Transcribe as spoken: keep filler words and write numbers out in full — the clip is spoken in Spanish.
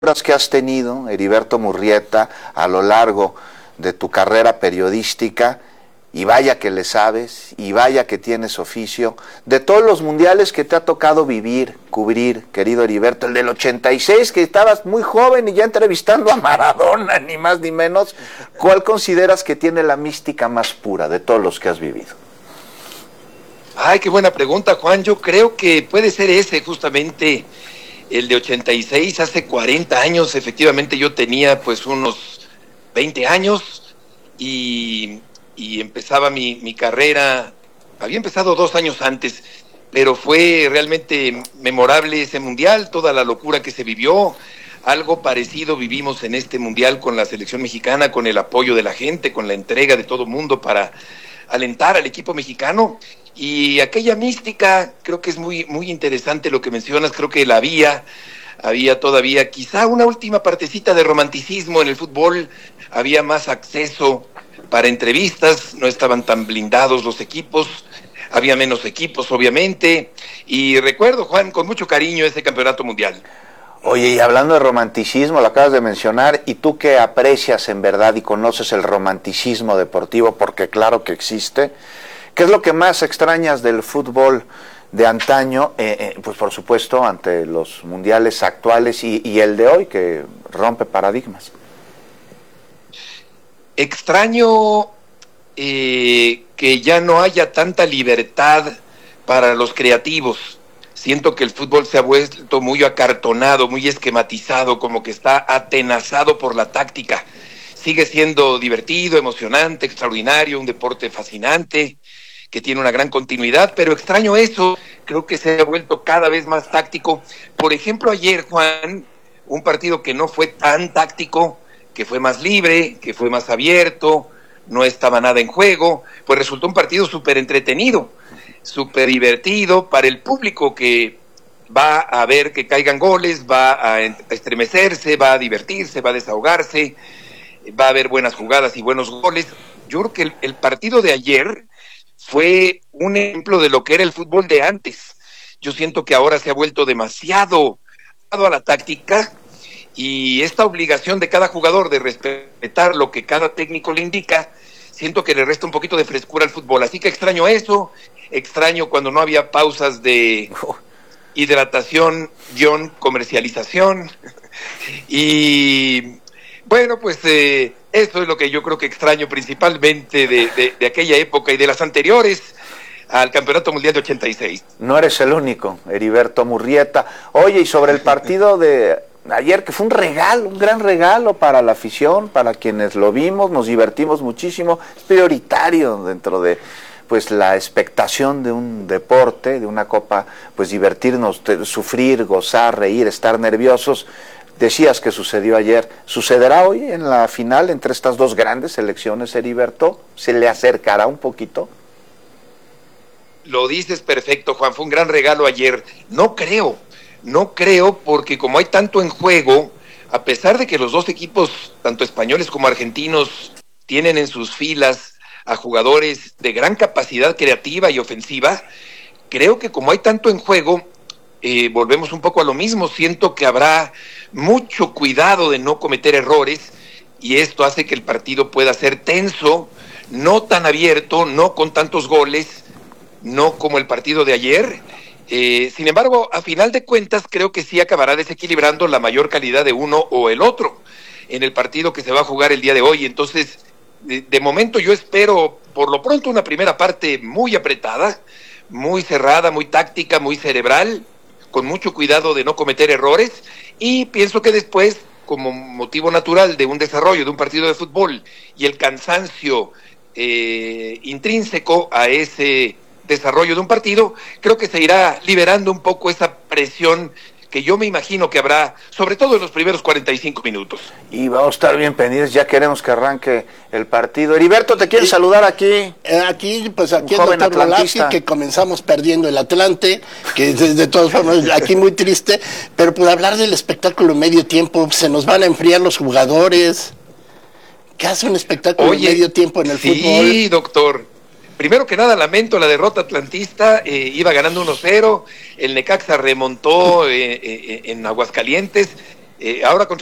que has tenido, Heriberto Murrieta, a lo largo de tu carrera periodística, y vaya que le sabes, y vaya que tienes oficio, de todos los mundiales que te ha tocado vivir, cubrir, querido Heriberto, el del ochenta y seis, que estabas muy joven y ya entrevistando a Maradona, ni más ni menos, ¿cuál consideras que tiene la mística más pura de todos los que has vivido? Ay, qué buena pregunta, Juan. Yo creo que puede ser ese, justamente, el de ochenta y seis, hace cuarenta años. Efectivamente yo tenía pues unos veinte años y, y empezaba mi, mi carrera. Había empezado dos años antes, pero fue realmente memorable ese mundial, toda la locura que se vivió. Algo parecido vivimos en este mundial con la selección mexicana, con el apoyo de la gente, con la entrega de todo mundo para alentar al equipo mexicano. Y aquella mística, creo que es muy, muy interesante lo que mencionas. Creo que la había, había todavía quizá una última partecita de romanticismo en el fútbol, había más acceso para entrevistas, no estaban tan blindados los equipos, había menos equipos obviamente, y recuerdo, Juan, con mucho cariño ese campeonato mundial. Oye, y hablando de romanticismo, lo acabas de mencionar, y tú que aprecias en verdad y conoces el romanticismo deportivo, porque claro que existe, ¿qué es lo que más extrañas del fútbol de antaño? Eh, eh, pues por supuesto ante los mundiales actuales y, y el de hoy, que rompe paradigmas. Extraño eh, que ya no haya tanta libertad para los creativos. Siento que el fútbol se ha vuelto muy acartonado, muy esquematizado, como que está atenazado por la táctica. Sigue siendo divertido, emocionante, extraordinario, un deporte fascinante, que tiene una gran continuidad, pero extraño eso. Creo que se ha vuelto cada vez más táctico. Por ejemplo, ayer, Juan, un partido que no fue tan táctico, que fue más libre, que fue más abierto, no estaba nada en juego, pues resultó un partido súper entretenido, súper divertido para el público que va a ver que caigan goles, va a estremecerse, va a divertirse, va a desahogarse, va a haber buenas jugadas y buenos goles. Yo creo que el, el partido de ayer fue un ejemplo de lo que era el fútbol de antes. Yo siento que ahora se ha vuelto demasiado a la táctica, y esta obligación de cada jugador de respetar lo que cada técnico le indica, siento que le resta un poquito de frescura al fútbol. Así que extraño eso, extraño cuando no había pausas de hidratación, guión, comercialización. Y bueno, pues eh, eso es lo que yo creo que extraño principalmente de, de, de aquella época y de las anteriores al Campeonato Mundial de ochenta y seis. No eres el único, Heriberto Murrieta. Oye, y sobre el partido de ayer, que fue un regalo, un gran regalo para la afición, para quienes lo vimos, nos divertimos muchísimo, es prioritario dentro de pues la expectación de un deporte, de una copa, pues divertirnos, sufrir, gozar, reír, estar nerviosos. Decías que sucedió ayer, ¿sucederá hoy en la final entre estas dos grandes selecciones, Heriberto? ¿Se le acercará un poquito? Lo dices perfecto, Juan, fue un gran regalo ayer. No creo, no creo, porque como hay tanto en juego, a pesar de que los dos equipos, tanto españoles como argentinos, tienen en sus filas a jugadores de gran capacidad creativa y ofensiva, creo que como hay tanto en juego, eh, volvemos un poco a lo mismo. Siento que habrá mucho cuidado de no cometer errores, y esto hace que el partido pueda ser tenso, no tan abierto, no con tantos goles, no como el partido de ayer. Eh, sin embargo, a final de cuentas, creo que sí acabará desequilibrando la mayor calidad de uno o el otro en el partido que se va a jugar el día de hoy. Entonces, de, de momento yo espero, por lo pronto, una primera parte muy apretada, muy cerrada, muy táctica, muy cerebral, con mucho cuidado de no cometer errores, y pienso que después, como motivo natural de un desarrollo de un partido de fútbol y el cansancio eh, intrínseco a ese desarrollo de un partido, creo que se irá liberando un poco esa presión que yo me imagino que habrá, sobre todo en los primeros cuarenta y cinco minutos. Y vamos a estar bien pendientes, ya queremos que arranque el partido. Heriberto, ¿te quieres sí, saludar aquí? Eh, aquí, pues aquí el doctor Volazzi, que comenzamos perdiendo el Atlante, que de, de todas formas, aquí muy triste, pero pues hablar del espectáculo medio tiempo, se nos van a enfriar los jugadores. ¿Qué hace un espectáculo Oye, medio tiempo en el sí, fútbol? Sí, doctor. Primero que nada, lamento la derrota atlantista, eh, iba ganando uno cero, el Necaxa remontó eh, eh, en Aguascalientes, Eh, ahora contra